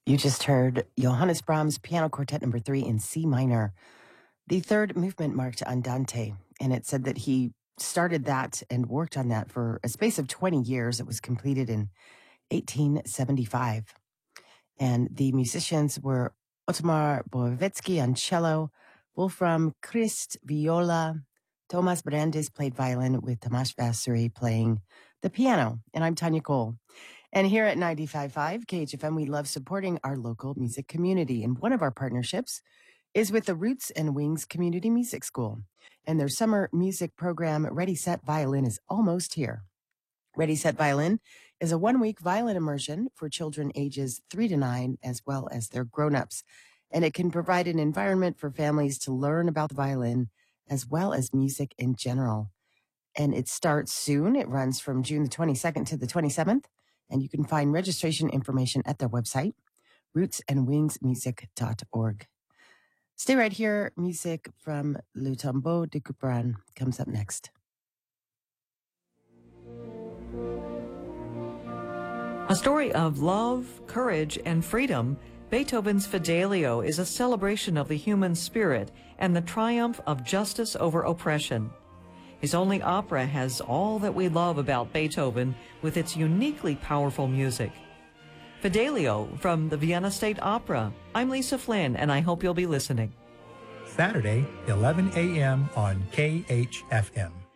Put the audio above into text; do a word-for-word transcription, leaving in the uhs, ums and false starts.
You just heard Johannes Brahms Piano Quartet Number Three in C minor. The third movement marked Andante, and it said that he started that and worked on that for a space of twenty years. It was completed in eighteen seventy-five. And the musicians were Otmar Borowiecki on cello, Wolfram Christ viola, Thomas Brandes played violin with Tomasz Vasary playing the piano. And I'm Tanya Cole. And here at ninety-five point five K H F M, we love supporting our local music community. And one of our partnerships is with the Roots and Wings Community Music School. And their summer music program, Ready Set Violin, is almost here. Ready Set Violin is a one-week violin immersion for children ages three to nine, as well as their grown-ups. And it can provide an environment for families to learn about the violin, as well as music in general. And it starts soon. It runs from June the twenty-second to the twenty-seventh. And you can find registration information at their website, roots and wings music dot org. Stay right here. Music from Le Tombeau de Couperin comes up next. A story of love, courage, and freedom, Beethoven's Fidelio is a celebration of the human spirit and the triumph of justice over oppression. His only opera has all that we love about Beethoven with its uniquely powerful music. Fidelio from the Vienna State Opera. I'm Lisa Flynn, and I hope you'll be listening. Saturday, eleven a.m. on K H F M.